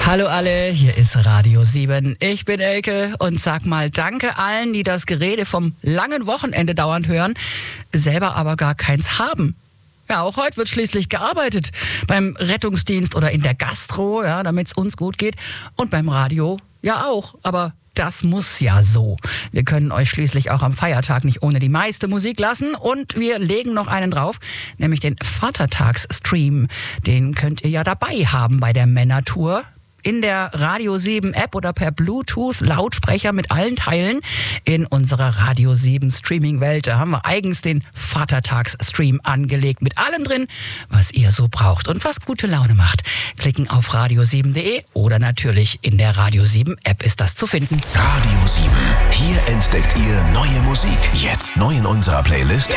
Hallo alle, hier ist Radio 7. Ich bin Elke und sag mal danke allen, die das Gerede vom langen Wochenende dauernd hören, selber aber gar keins haben. Ja, auch heute wird schließlich gearbeitet. Beim Rettungsdienst oder in der Gastro, ja, damit es uns gut geht. Und beim Radio ja auch. Aber das muss ja so. Wir können euch schließlich auch am Feiertag nicht ohne die meiste Musik lassen. Und wir legen noch einen drauf, nämlich den Vatertagsstream. Den könnt ihr ja dabei haben bei der Männertour. In der Radio 7 App oder per Bluetooth Lautsprecher mit allen Teilen in unserer Radio 7 Streaming-Welt. Da haben wir eigens den Vatertagsstream angelegt mit allem drin, was ihr so braucht und was gute Laune macht. Klicken auf radio7.de oder natürlich in der Radio 7 App ist das zu finden. Radio 7. Hier entdeckt ihr neue Musik. Jetzt neu in unserer Playlist